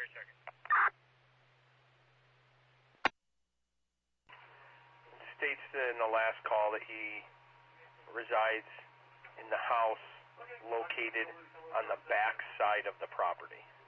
States in the last call that he resides in the house located on the back side of the property.